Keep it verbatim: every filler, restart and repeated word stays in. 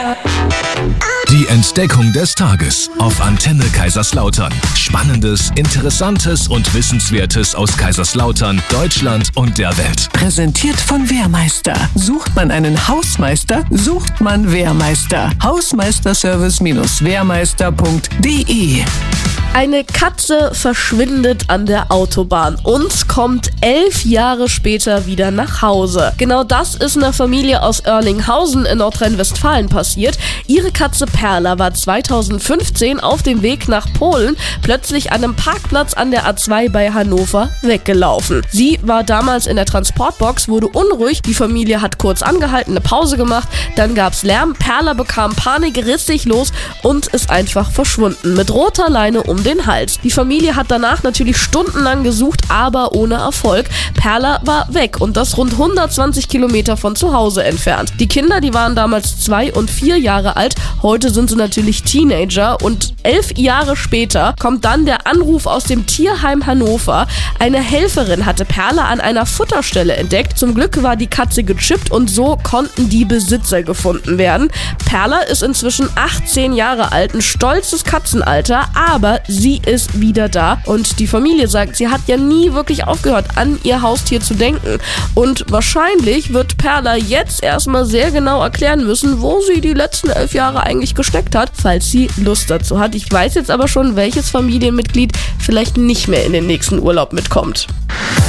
Die Entdeckung des Tages auf Antenne Kaiserslautern. Spannendes, Interessantes und Wissenswertes aus Kaiserslautern, Deutschland und der Welt. Präsentiert von Wehrmeister. Sucht man einen Hausmeister, sucht man Wehrmeister. Hausmeisterservice Wehrmeister punkt de. Eine Katze verschwindet an der Autobahn und kommt elf Jahre später wieder nach Hause. Genau das ist einer Familie aus Oerlinghausen in Nordrhein-Westfalen passiert. Ihre Katze Perla war zweitausendfünfzehn auf dem Weg nach Polen plötzlich an einem Parkplatz an der A zwei bei Hannover weggelaufen. Sie war damals in der Transportbox, wurde unruhig, die Familie hat kurz angehalten, eine Pause gemacht, dann gab's Lärm, Perla bekam Panik, riss sich los und ist einfach verschwunden mit roter Leine um den Hals. Die Familie hat danach natürlich stundenlang gesucht, aber ohne Erfolg. Perla war weg und das rund hundertzwanzig Kilometer von zu Hause entfernt. Die Kinder, die waren damals zwei und vier Jahre alt, heute sind sie natürlich Teenager und elf Jahre später kommt dann der Anruf aus dem Tierheim Hannover. Eine Helferin hatte Perla an einer Futterstelle entdeckt. Zum Glück war die Katze gechippt und so konnten die Besitzer gefunden werden. Perla ist inzwischen achtzehn Jahre alt, ein stolzes Katzenalter, aber sie ist wieder da und die Familie sagt, sie hat ja nie wirklich aufgehört, an ihr Haustier zu denken und wahrscheinlich wird Perla jetzt erstmal sehr genau erklären müssen, wo sie die letzten elf Jahre eigentlich gesteckt hat, falls sie Lust dazu hat. Ich weiß jetzt aber schon, welches Familienmitglied vielleicht nicht mehr in den nächsten Urlaub mitkommt.